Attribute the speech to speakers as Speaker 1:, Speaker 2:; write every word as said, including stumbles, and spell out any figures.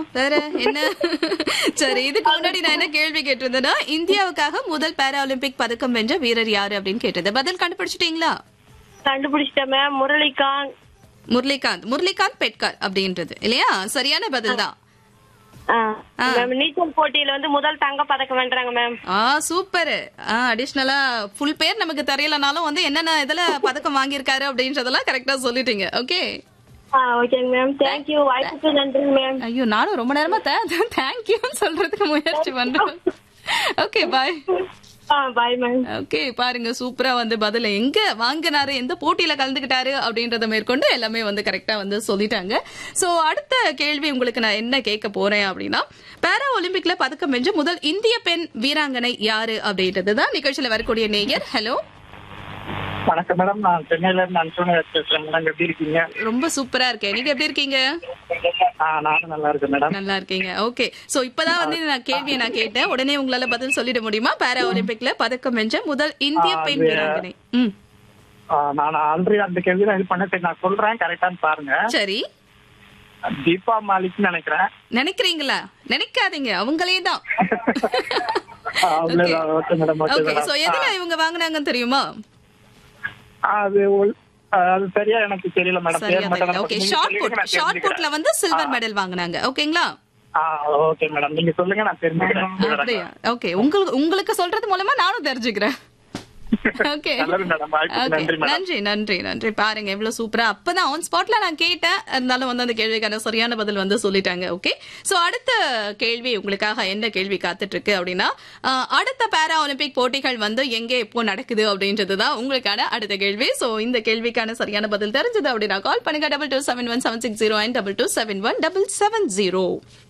Speaker 1: வேற என்ன? சரி, இதுக்கு முன்னாடி நான் என்ன கேள்வி கேட்டிருந்தேன்னா, இந்தியாவுக்காக முதல் பாரா ஒலிம்பிக் பதக்கம் வென்ற வீரர் யாரு அப்படின்னு கேட்டது. பதில் கண்டுபிடிச்சிட்டீங்களா?
Speaker 2: கண்டுபிடிச்சிட்டேன் மேம். முரளிகாந்த்.
Speaker 1: முரளிகாந்த் முரளிகாந்த் பெட்கர் அப்படின்றது இல்லையா? சரியான பதில் தான்.
Speaker 2: மேம் நீச்சல் போட்டியில வந்து முதல் தங்க பதக்கம் வென்றாங்க மேம்.
Speaker 1: ஆ சூப்பர். அடிஷனலா ஃபுல் பேர் நமக்கு தெரியலனாலும் வந்து என்னென்ன இதுல பதக்கம் வாங்கியிருக்காரு அப்படின்றதெல்லாம் கரெக்டா சொல்லிட்டீங்க. ஓகே
Speaker 2: ஓகேங்க மேம். தேங்க்யூ. வாய்ப்புக்கு நன்றி மேம்.
Speaker 1: ஐயோ, நானும் ரொம்ப நேரமா தேங்க்யூன்னு சொல்றதுக்கு முயற்சி பண்றேன். Okay bye.
Speaker 2: Bye ma'am.
Speaker 1: Okay, பாருங்க சூப்பரா வந்து பதில எங்க வாங்கினாரு, எந்த போட்டியில கலந்துகிட்டாரு அப்படின்றத மேற்கொண்டு எல்லாமே வந்து கரெக்டா வந்து சொல்லிட்டாங்க. சோ அடுத்த கேள்வி உங்களுக்கு நான் என்ன கேட்க போறேன் அப்படின்னா, பாரா ஒலிம்பிக்ல பதக்கம் வென்ற முதல் இந்திய பெண் வீராங்கனை யாரு அப்படின்றதுதான் நிகழ்ச்சியில வரக்கூடிய நேயர். ஹலோ
Speaker 3: வணக்கம் மேடம், நான் சென்னையில இருந்து அன்சோனியா பேசுறேன் மேடம். எப்படி இருக்கீங்க?
Speaker 1: ரொம்ப சூப்பரா இருக்கேன். நீங்க எப்படி இருக்கீங்க?
Speaker 3: நானும் நல்லா இருக்கேன் மேடம்.
Speaker 1: நல்லா இருக்கீங்க. ஓகே, சோ இப்பதான் வந்து நான் கேள்வியை நான் கேட்டேன், உடனே உங்களால பதில் சொல்லிட முடியுமா? பாரா ஒலிம்பிக்ல பதக்கம் வென்ற முதல் இந்திய பெண் வீராங்கனை. ம்
Speaker 3: நான் ஆல்ரெடி அந்த கேள்வி தான் இது பண்ண, நான் சொல்றேன் கரெக்டான்னு பாருங்க.
Speaker 1: சரி,
Speaker 3: தீபா மாலிக் நினைக்கிறேன்.
Speaker 1: நினைக்கிறீங்களா? நினைக்காதீங்க, அவங்களே தான். எதுல இவங்க வாங்கினாங்கன்னு தெரியுமா?
Speaker 3: அது அது சரியா எனக்கு தெரியல madam.
Speaker 1: Okay, shot put short புட்ல வந்து சில்வர் மெடல் வாங்குனாங்க. ஓகேங்களா?
Speaker 3: ஓகே மேடம், நீங்க சொல்லுங்க நான் தெரிஞ்சுக்கிறேன்.
Speaker 1: அப்படியே ஓகே, உங்களுக்கு உங்களுக்கு சொல்றது மூலமா நானும் தெரிஞ்சுக்கிறேன். ஓகே, நன்றி நன்றி நன்றி. பாருங்க எவ்வளவு சூப்பரா, அப்பதான் ஆன் ஸ்பாட்ல நான் கேட்டேன், இருந்தாலும் வந்து அந்த கேள்விக்கான சரியான பதில் வந்து சொல்லிட்டாங்க. ஓகே, சோ அடுத்த கேள்வி உங்களுக்காக என்ன கேள்வி காத்துட்டு இருக்கு அப்படின்னா, அடுத்த பாரா ஒலிம்பிக் போட்டிகள் வந்து எங்க எப்போ நடக்குது அப்படின்றதுதான் உங்களுக்கான அடுத்த கேள்வி. சோ இந்த கேள்விக்கான சரியான பதில் தெரிஞ்சது அப்படின்னா கால் பண்ணுங்க double two seven one seven six zero and double two seven one double seven zero.